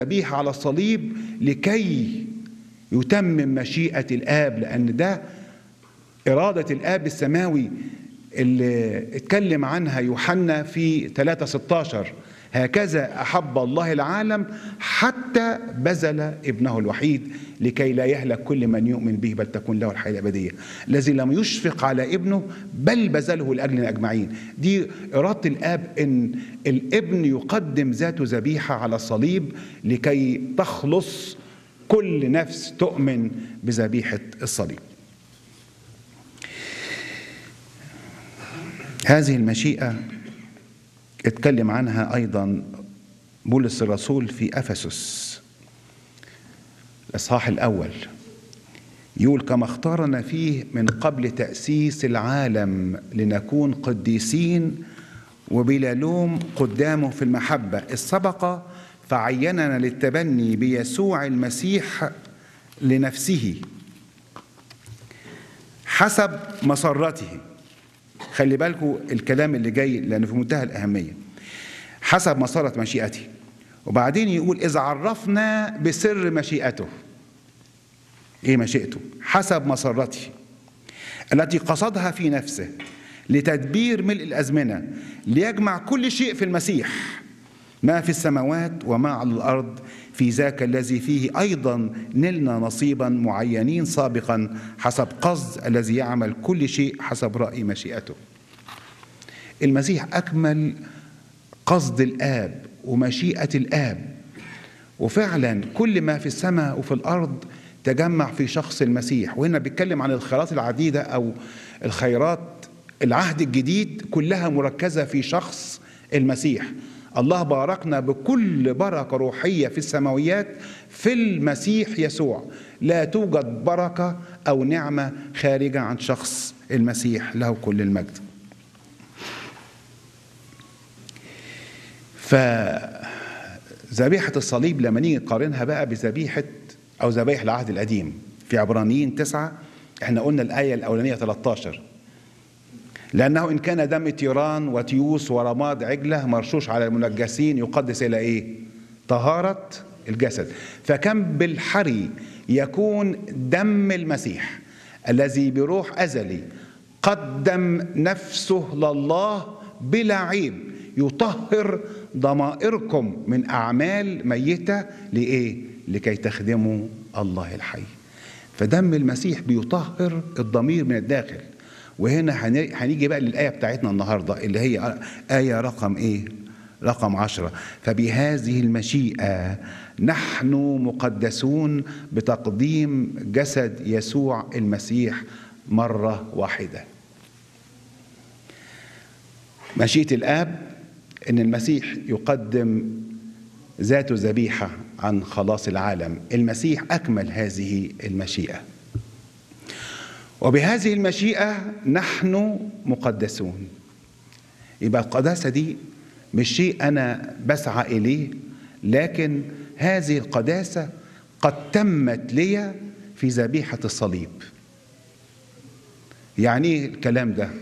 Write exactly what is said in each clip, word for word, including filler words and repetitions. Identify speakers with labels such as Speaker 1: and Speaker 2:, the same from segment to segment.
Speaker 1: ذبيحة على الصليب لكي يتمم مشيئة الآب، لأن ده إرادة الآب السماوي اللي اتكلم عنها يوحنا في ثلاثة ستاشر. هكذا أحب الله العالم حتى بذل ابنه الوحيد لكي لا يهلك كل من يؤمن به بل تكون له الحياة الأبدية، الذي لم يشفق على ابنه بل بذله لأجلنا أجمعين. دي إرادة الآب، إن الابن يقدم ذاته ذبيحة على الصليب لكي تخلص كل نفس تؤمن بذبيحة الصليب. هذه المشيئة اتكلم عنها أيضا بولس الرسول في أفسس الإصحاح الأول، يقول: كما اختارنا فيه من قبل تأسيس العالم لنكون قديسين وبلا لوم قدامه في المحبة، إذ سبق فعيننا للتبني بيسوع المسيح لنفسه حسب مسرته. خلي بالكم الكلام اللي جاي لأنه في منتهى الأهمية. حسب مسارة مشيئته، وبعدين يقول: إذ عرفنا بسر مشيئته. إيه مشيئته؟ حسب مسارته التي قصدها في نفسه لتدبير ملء الأزمنة ليجمع كل شيء في المسيح، ما في السماوات وما على الأرض، في ذاك الذي فيه أيضا نلنا نصيبا معينين سابقا حسب قصد الذي يعمل كل شيء حسب رأي مشيئته. المسيح أكمل قصد الآب ومشيئة الآب، وفعلا كل ما في السماء وفي الأرض تجمع في شخص المسيح. وهنا بيتكلم عن الخيرات العديدة أو الخيرات العهد الجديد كلها مركزة في شخص المسيح. الله باركنا بكل بركة روحية في السماويات في المسيح يسوع. لا توجد بركة أو نعمة خارجة عن شخص المسيح، له كل المجد. فذبيحة الصليب لما نيجي نقارنها بقى بذبيحة أو ذبائح العهد القديم في عبرانيين تسعة، احنا قلنا الآية الأولانية ثلاثة عشر: لأنه إن كان دم تيران وتيوس ورماد عجلة مرشوش على المنجسين يقدس إلى إيه؟ طهارة الجسد، فكم بالحري يكون دم المسيح الذي بروح أزلي قدم نفسه لله بلا عيب يطهر ضمائركم من أعمال ميتة لإيه؟ لكي تخدموا الله الحي. فدم المسيح بيطهر الضمير من الداخل. وهنا هنيجي بقى للآية بتاعتنا النهاردة اللي هي آية رقم إيه؟ رقم عشرة: فبهذه المشيئة نحن مقدسون بتقديم جسد يسوع المسيح مرة واحدة. مشيئة الآب إن المسيح يقدم ذاته ذبيحة عن خلاص العالم. المسيح أكمل هذه المشيئة، وبهذه المشيئة نحن مقدسون. يبقى القداسة دي مش شيء أنا بسعى إليه، لكن هذه القداسة قد تمت لي في ذبيحة الصليب. يعني إيه الكلام ده؟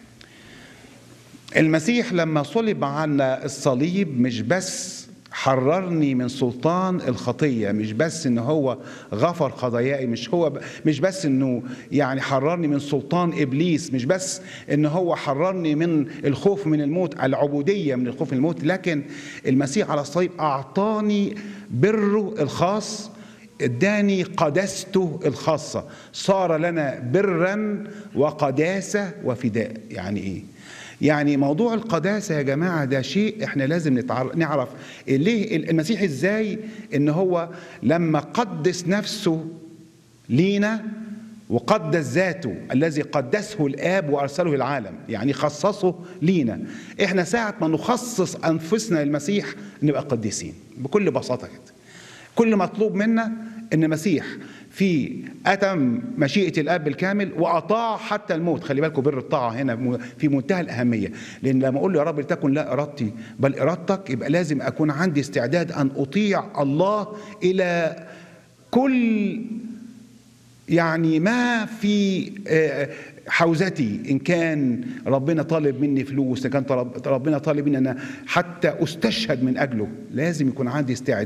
Speaker 1: المسيح لما صلب عنا الصليب مش بس حررني من سلطان الخطية، مش بس إنه هو غفر خطاياي، مش هو مش بس إنه يعني حررني من سلطان إبليس، مش بس إنه هو حررني من الخوف من الموت، العبودية من الخوف من الموت، لكن المسيح على الصليب أعطاني بره الخاص، اداني قداسته الخاصة، صار لنا برا وقداسة وفداء. يعني إيه؟ يعني موضوع القداسة يا جماعة ده شيء احنا لازم نعرف ليه المسيح ازاي ان هو لما قدس نفسه لينا وقدس ذاته الذي قدسه الآب وأرسله العالم، يعني خصصه لينا. احنا ساعة ما نخصص أنفسنا للمسيح نبقى قديسين بكل بساطة كده. كل مطلوب منا ان المسيح في أتم مشيئة الآب الكامل وأطاع حتى الموت. خلي بالكم بر الطاعة هنا في منتهى الأهمية، لأن لما أقول له يا رب لتكن لا إرادتي بل إرادتك، يبقى لازم أكون عندي استعداد أن أطيع الله إلى كل يعني ما في حوزتي. إن كان ربنا طالب مني فلوس، إن كان ربنا طالب مني أنا حتى أستشهد من أجله، لازم يكون عندي استعداد